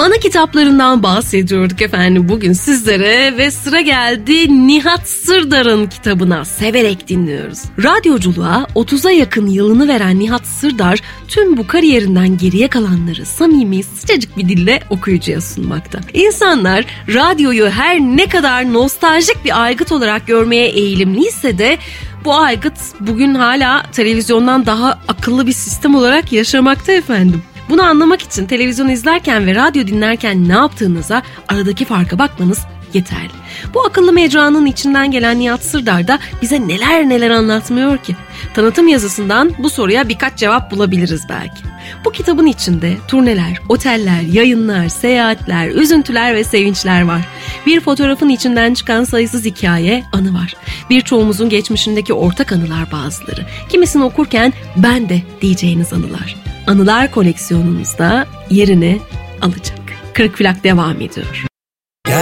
Ana kitaplarından bahsediyorduk efendim bugün sizlere ve sıra geldi Nihat Sırdar'ın kitabına. Severek dinliyoruz. Radyoculuğa 30'a yakın yılını veren Nihat Sırdar tüm bu kariyerinden geriye kalanları samimi, sıcacık bir dille okuyucuya sunmakta. İnsanlar radyoyu her ne kadar nostaljik bir aygıt olarak görmeye eğilimliyse de bu aygıt bugün hala televizyondan daha akıllı bir sistem olarak yaşamakta efendim. Bunu anlamak için televizyon izlerken ve radyo dinlerken ne yaptığınıza, aradaki farka bakmanız yeterli. Bu akıllı mecranın içinden gelen Nihat Sırdar da bize neler neler anlatmıyor ki? Tanıtım yazısından bu soruya birkaç cevap bulabiliriz belki. Bu kitabın içinde turneler, oteller, yayınlar, seyahatler, üzüntüler ve sevinçler var. Bir fotoğrafın içinden çıkan sayısız hikaye, anı var. Birçoğumuzun geçmişindeki ortak anılar bazıları. Kimisini okurken ben de diyeceğiniz anılar. Anılar koleksiyonumuzda yerini alacak. Kırık Plak devam ediyor.